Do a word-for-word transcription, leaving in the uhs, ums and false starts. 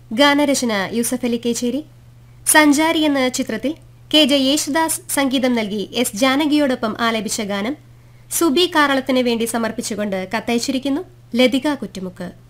ഗാനരചന യൂസഫ് അലി കേച്ചേരി. സഞ്ചാരി എന്ന ചിത്രത്തിൽ കെ ജെ യേശുദാസ് സംഗീതം നൽകി എസ് ജാനകിയോടൊപ്പം ആലപിച്ച ഗാനം സുബി കാറളത്തിന് വേണ്ടി സമർപ്പിച്ചുകൊണ്ട് കത്തയച്ചിരിക്കുന്നു ലതിക കുറ്റുമുക്ക്.